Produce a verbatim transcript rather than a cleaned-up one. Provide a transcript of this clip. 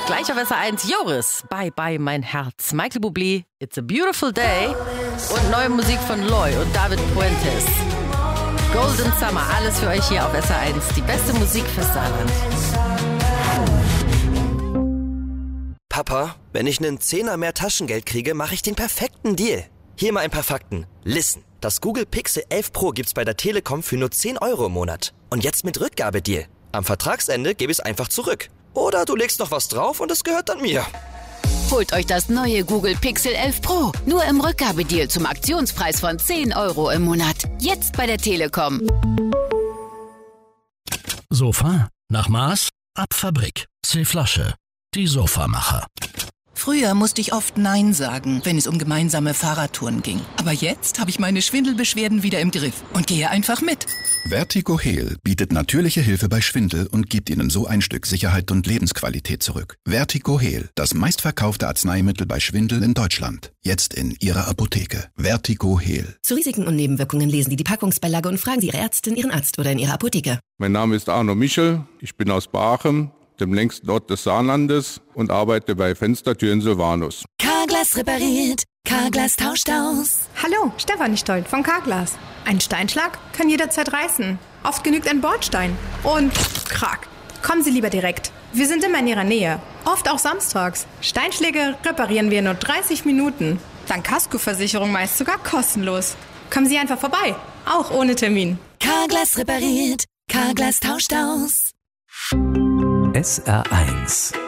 Gleich auf S R eins Joris, Bye Bye Mein Herz. Michael Bublé, It's a Beautiful Day. Und neue Musik von Loy und David Puentes. Golden Summer, alles für euch hier auf S R eins. Die beste Musik fürs Saarland. Papa, wenn ich einen Zehner mehr Taschengeld kriege, mache ich den perfekten Deal. Hier mal ein paar Fakten. Listen, das Google Pixel elf Pro gibt's bei der Telekom für nur zehn Euro im Monat. Und jetzt mit Rückgabedeal. Am Vertragsende gebe ich es einfach zurück. Oder du legst noch was drauf und es gehört dann mir. Holt euch das neue Google Pixel elf Pro. Nur im Rückgabedeal zum Aktionspreis von zehn Euro im Monat. Jetzt bei der Telekom. Sofa? Nach Maß? Ab Fabrik. C-Flasche. Die Sofamacher. Früher musste ich oft Nein sagen, wenn es um gemeinsame Fahrradtouren ging. Aber jetzt habe ich meine Schwindelbeschwerden wieder im Griff und gehe einfach mit. Vertigo-Heal bietet natürliche Hilfe bei Schwindel und gibt Ihnen so ein Stück Sicherheit und Lebensqualität zurück. Vertigo-Heal, das meistverkaufte Arzneimittel bei Schwindel in Deutschland. Jetzt in Ihrer Apotheke. Vertigo-Heal. Zu Risiken und Nebenwirkungen lesen Sie die Packungsbeilage und fragen Sie Ihre Ärztin, Ihren Arzt oder in Ihrer Apotheke. Mein Name ist Arno Michel, ich bin aus Baachem, dem längsten Ort des Saarlandes, und arbeite bei Fenstertüren Silvanus. Carglass repariert, Carglass tauscht aus. Hallo, Stefanie Stoll von Carglass. Ein Steinschlag kann jederzeit reißen. Oft genügt ein Bordstein. Und krack. Kommen Sie lieber direkt. Wir sind immer in Ihrer Nähe. Oft auch samstags. Steinschläge reparieren wir in nur dreißig Minuten. Dank Kaskoversicherung meist sogar kostenlos. Kommen Sie einfach vorbei. Auch ohne Termin. Carglass repariert, Carglass tauscht aus. S R eins